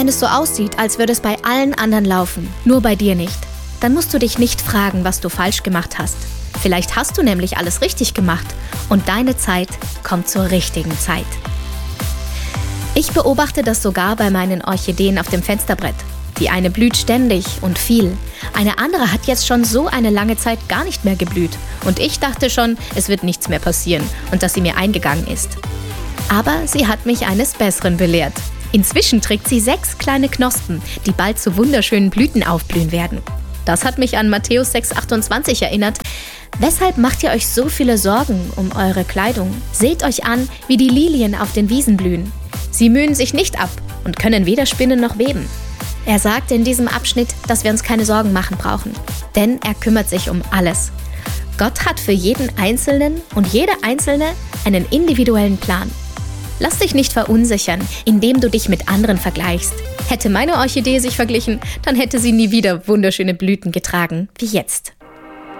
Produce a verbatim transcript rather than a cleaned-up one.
wenn es so aussieht, als würde es bei allen anderen laufen, nur bei dir nicht, dann musst du dich nicht fragen, was du falsch gemacht hast. Vielleicht hast du nämlich alles richtig gemacht und deine Zeit kommt zur richtigen Zeit. Ich beobachte das sogar bei meinen Orchideen auf dem Fensterbrett. Die eine blüht ständig und viel. Eine andere hat jetzt schon so eine lange Zeit gar nicht mehr geblüht. Und ich dachte schon, es wird nichts mehr passieren und dass sie mir eingegangen ist. Aber sie hat mich eines Besseren belehrt. Inzwischen trägt sie sechs kleine Knospen, die bald zu wunderschönen Blüten aufblühen werden. Das hat mich an Matthäus sechs achtundzwanzig erinnert. Weshalb macht ihr euch so viele Sorgen um eure Kleidung? Seht euch an, wie die Lilien auf den Wiesen blühen. Sie mühen sich nicht ab und können weder spinnen noch weben. Er sagt in diesem Abschnitt, dass wir uns keine Sorgen machen brauchen, denn er kümmert sich um alles. Gott hat für jeden Einzelnen und jede Einzelne einen individuellen Plan. Lass dich nicht verunsichern, indem du dich mit anderen vergleichst. Hätte meine Orchidee sich verglichen, dann hätte sie nie wieder wunderschöne Blüten getragen wie jetzt.